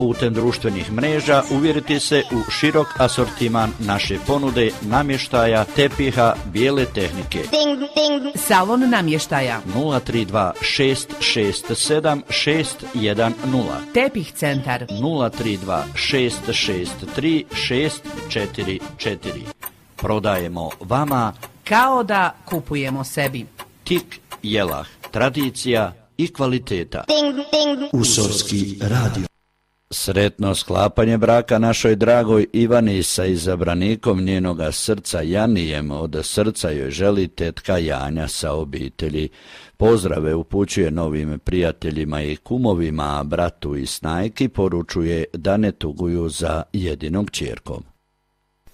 Putem društvenih mreža uvjeriti se u širok asortiman naše ponude namještaja, tepiha, bijele tehnike. Salon namještaja 032 667 610. Tepih centar 032 663 644. Prodajemo vama kao da kupujemo sebi. Tik Jelah, tradicija i kvaliteta. Usorski radio. Sretno sklapanje braka našoj dragoj Ivani sa izabranikom njenoga srca Janijem. Od srca joj želi tetka Janja sa obitelji. Pozdrave upućuje novim prijateljima i kumovima, a bratu i snajki poručuje da ne tuguju za jedinom kćerkom.